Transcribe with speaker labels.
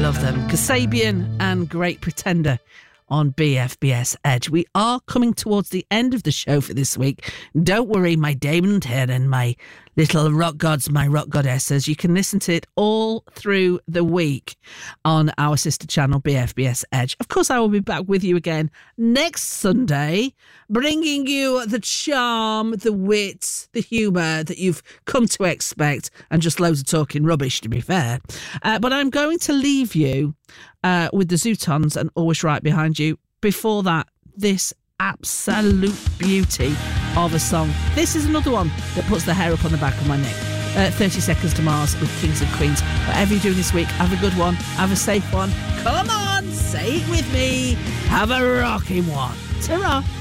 Speaker 1: love them. Kasabian and Great Pretender on BFBS Edge. We are coming towards the end of the show for this week. Don't worry, my Damon Head and my little rock gods, my rock goddesses. You can listen to it all through the week on our sister channel, BFBS Edge. Of course, I will be back with you again next Sunday, bringing you the charm, the wit, the humour that you've come to expect, and just loads of talking rubbish, to be fair. But I'm going to leave you with the Zootons and Always Right Behind You. Before that, this absolute beauty of a song. This is another one that puts the hair up on the back of my neck. 30 Seconds to Mars with Kings and Queens. Whatever you're doing this week, have a good one, have a safe one. Come on, say it with me. Have a rocking one. Ta-ra.